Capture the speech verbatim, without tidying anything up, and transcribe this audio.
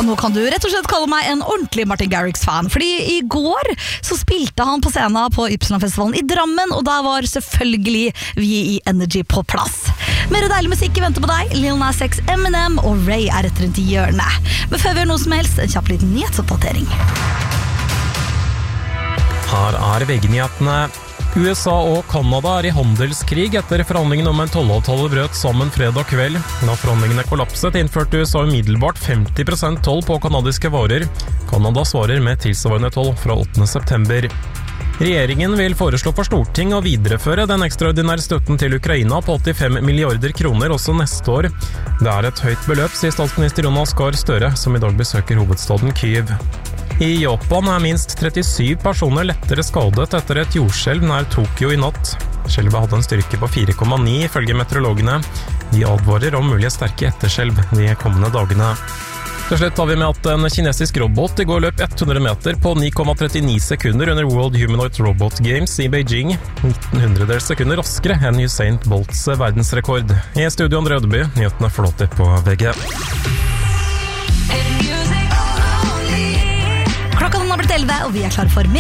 nå kan du rett og slett kalle meg en ordentlig Martin Garrix-fan, fordi i går så spilte han på scenen på Ypsilon-festivalen i Drammen, og der var selvfølgelig vi i Energy på plass. Mer deilig musikk i vente på deg, Lil Nas X, Eminem og Ray er rett rundt i hjørnet. Men før vi gjør noe som helst, en kjapp liten nyhetsoppdatering. Her er V G-nyhetene. U S A og Kanada er i handelskrig etter forhandlingene om en tollavtale brøt sammen fredag kveld. Da forhandlingene kollapset, innførte U S A umiddelbart femti prosent toll på kanadiske varer. Kanada svarer med tilsvarende toll fra åttende september. Regjeringen vil foreslå for Stortinget å videreføre den ekstraordinære støtten til Ukraina på åttifem milliarder kroner også neste år. Det er et høyt beløp, sier statsminister Jonas Gahr Støre, som i dag besøker hovedstaden Kyiv. I Japan er minst trettisju personer lettere skadet etter et jordskjelv nær Tokyo i natt. Skjelvet hadde en styrke på fire komma ni ifølge meteorologene. De advarer om mulige sterke etterskjelv de kommende dagene. Til slutt tar vi med at en kinesisk robot i går løp hundre meter på ni komma trettini sekunder under World Humanoid Robot Games i Beijing. nitten hundredels sekunder raskere enn Usain Bolts verdensrekord. I studio André Ødeby, nyhetene flåter på V G. Klokka den har blitt elleve, og vi er klare for mer